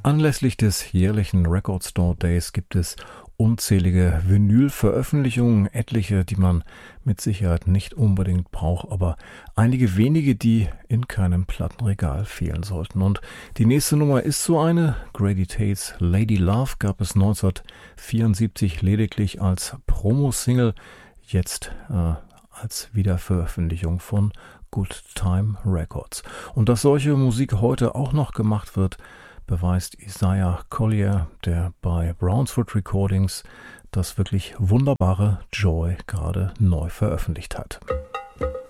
Anlässlich des jährlichen Record Store Days gibt es unzählige Vinyl-Veröffentlichungen, etliche, die man mit Sicherheit nicht unbedingt braucht, aber einige wenige, die in keinem Plattenregal fehlen sollten. Und die nächste Nummer ist so eine. Grady Tates Lady Love gab es 1974 lediglich als Promo-Single, jetzt als Wiederveröffentlichung von Good Time Records. Und dass solche Musik heute auch noch gemacht wird, beweist Isaiah Collier, der bei Brownswood Recordings das wirklich wunderbare Joy gerade neu veröffentlicht hat.